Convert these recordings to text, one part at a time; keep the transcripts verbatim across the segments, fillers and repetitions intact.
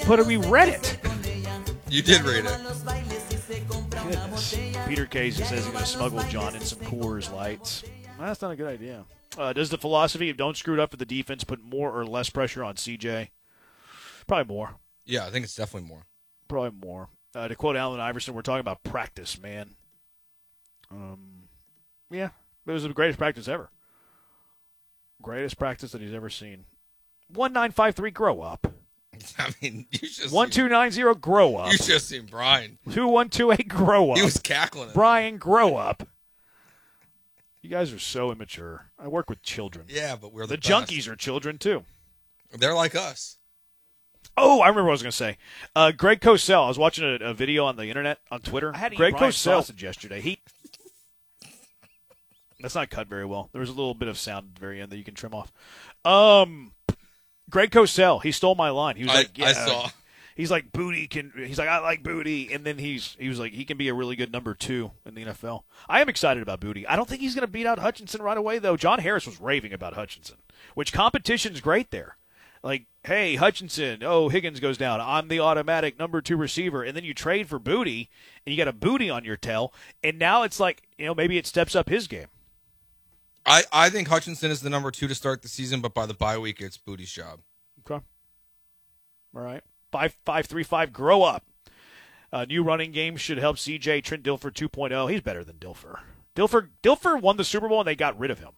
But we read it. You did read it. Goodness. Peter Casey says he's going to smuggle John in some Coors Lights. That's not a good idea. Uh, does the philosophy of don't screw it up for the defense put more or less pressure on C J? Probably more. Yeah, I think it's definitely more. Probably more. Uh, to quote Allen Iverson, we're talking about practice, man. Um, yeah, it was the greatest practice ever. Greatest practice that he's ever seen. one nine five three, grow up. I mean, you just one two nine zero, grow up. You just seen Brian. two one two eight, grow up. He was cackling. Brian, grow up. You guys are so immature. I work with children. Yeah, but we're the, the best. junkies are children too. They're like us. Oh, I remember what I was going to say. Uh, Greg Cosell. I was watching a, a video on the internet on Twitter. I had to Greg eat Brian Cosell sausage yesterday. He. That's not cut very well. There was a little bit of sound at the very end that you can trim off. Um, Greg Cosell. He stole my line. He was I, like, "Yeah." I saw. He's like, Booty can. He's like, I like Booty, and then he's he was like, he can be a really good number two in the N F L. I am excited about Booty. I don't think he's going to beat out Hutchinson right away, though. John Harris was raving about Hutchinson, which competition's great there. Like, hey, Hutchinson, oh, Higgins goes down. I'm the automatic number two receiver, and then you trade for Booty, and you got a Booty on your tail, and now it's like, you know, maybe it steps up his game. I, I think Hutchinson is the number two to start the season, but by the bye week, it's Booty's job. Okay. All right. Five, five, three, five, grow up. Uh, new running game should help C J. Trent Dilfer two point oh. He's better than Dilfer. Dilfer Dilfer won the Super Bowl, and they got rid of him.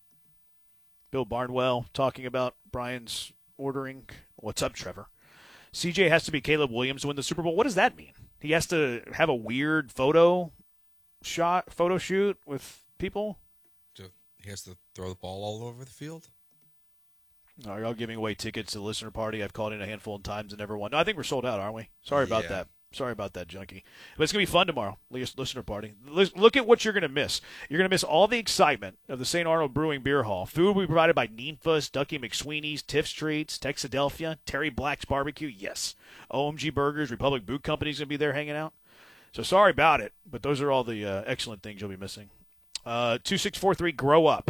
Bill Barnwell talking about Brian's ordering. What's up, Trevor? C J has to be Caleb Williams to win the Super Bowl. What does that mean? He has to have a weird photo shot, photo shoot with people? He has to throw the ball all over the field? Are y'all giving away tickets to the listener party? I've called in a handful of times and never won. No, I think we're sold out, aren't we? Sorry about yeah. that. Sorry about that, junkie. But it's going to be fun tomorrow, listener party. Look at what you're going to miss. You're going to miss all the excitement of the Saint Arnold Brewing Beer Hall. Food will be provided by Ninfa's, Ducky McSweeney's, Tiff's Treats, Texadelphia, Terry Black's Barbecue, yes. O M G Burgers, Republic Boot Company's going to be there hanging out. So sorry about it, but those are all the uh, excellent things you'll be missing. Uh, two six four three, grow up.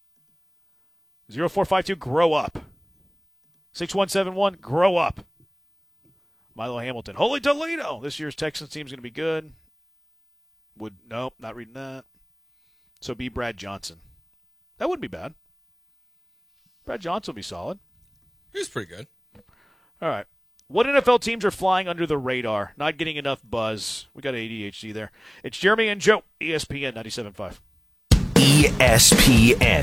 zero four five two, grow up. six one seven one, grow up. Milo Hamilton. Holy Toledo! This year's Texans team's going to be good. Would Nope, not reading that. So be Brad Johnson. That wouldn't be bad. Brad Johnson will be solid. He was pretty good. All right. What N F L teams are flying under the radar, not getting enough buzz? We got A D H D there. It's Jeremy and Joe, E S P N ninety-seven point five. E S P N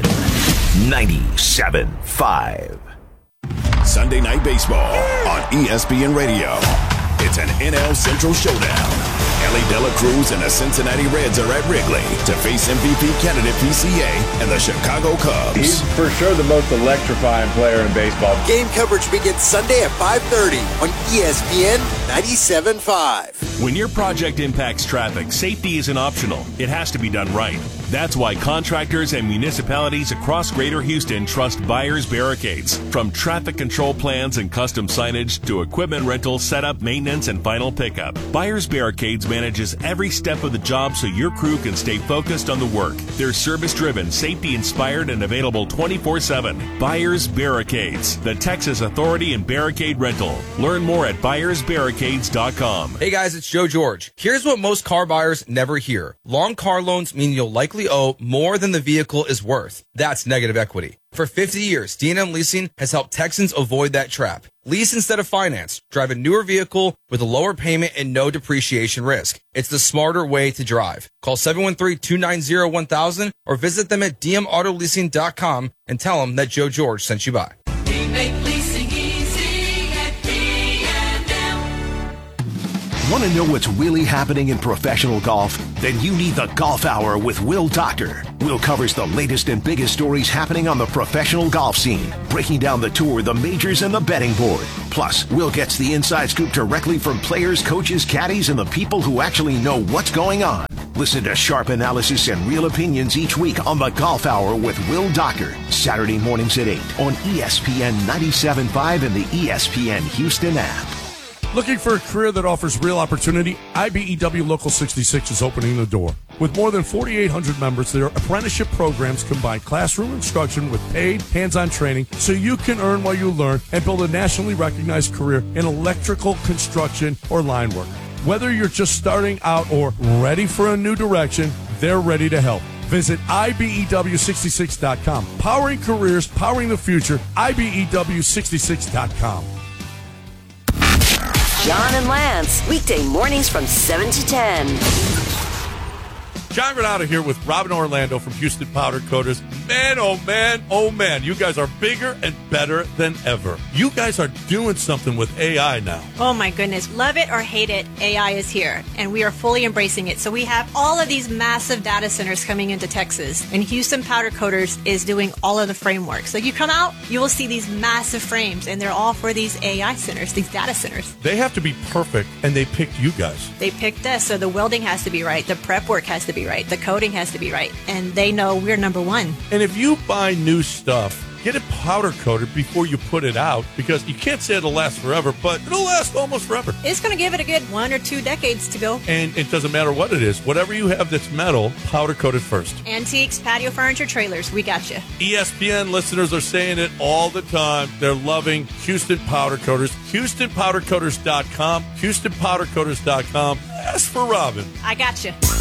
ninety-seven point five. Sunday Night Baseball on E S P N Radio. It's an N L Central showdown. Ellie De La Cruz and the Cincinnati Reds are at Wrigley to face M V P candidate P C A and the Chicago Cubs. He's for sure the most electrifying player in baseball. Game coverage begins Sunday at five thirty on E S P N ninety-seven point five. When your project impacts traffic, safety isn't optional. It has to be done right. That's why contractors and municipalities across Greater Houston trust Buyers Barricades. From traffic control plans and custom signage to equipment rental, setup, maintenance, and final pickup, Buyers Barricades manages every step of the job so your crew can stay focused on the work. They're service-driven, safety-inspired, and available twenty-four seven. Buyers Barricades, the Texas authority in barricade rental. Learn more at buyers barricades dot com. Hey guys, it's Joe George. Here's what most car buyers never hear. Long car loans mean you'll likely owe more than the vehicle is worth. That's negative equity. For fifty years, D and M Leasing has helped Texans avoid that trap. Lease instead of finance. Drive a newer vehicle with a lower payment and no depreciation risk. It's the smarter way to drive. Call seven one three, two nine zero, one thousand or visit them at d m auto leasing dot com and tell them that Joe George sent you by. We make leasing easy at D and M. Want to know what's really happening in professional golf? Then you need the Golf Hour with Will Doctor. Will covers the latest and biggest stories happening on the professional golf scene, breaking down the tour, the majors, and the betting board. Plus, Will gets the inside scoop directly from players, coaches, caddies, and the people who actually know what's going on. Listen to sharp analysis and real opinions each week on the Golf Hour with Will Doctor, Saturday mornings at eight on E S P N ninety-seven point five and the E S P N Houston app. Looking for a career that offers real opportunity? I B E W Local sixty-six is opening the door. With more than forty-eight hundred members, their apprenticeship programs combine classroom instruction with paid hands-on training so you can earn while you learn and build a nationally recognized career in electrical construction or line work. Whether you're just starting out or ready for a new direction, they're ready to help. Visit I B E W sixty-six dot com. Powering careers, powering the future, I B E W sixty-six dot com. John and Lance, weekday mornings from seven to ten. John Granado here with Robin Orlando from Houston Powder Coaters. Man, oh man, oh man, you guys are bigger and better than ever. You guys are doing something with A I now. Oh my goodness. Love it or hate it, A I is here, and we are fully embracing it. So we have all of these massive data centers coming into Texas, and Houston Powder Coaters is doing all of the framework. So you come out, you will see these massive frames, and they're all for these A I centers, these data centers. They have to be perfect, and they picked you guys. They picked us, so the welding has to be right, the prep work has to be right, the coating has to be right, and they know we're number one. And if you buy new stuff, get it powder coated before you put it out, because you can't say it'll last forever, but it'll last almost forever. It's going to give it a good one or two decades to go. And it doesn't matter what it is. Whatever you have that's metal, powder coated first. Antiques, patio furniture, trailers, we got you. E S P N listeners are saying it all the time. They're loving Houston Powder Coaters. Houston Powder Coaters dot com. Houston Powder Coaters dot com. Ask for Robin. I got you.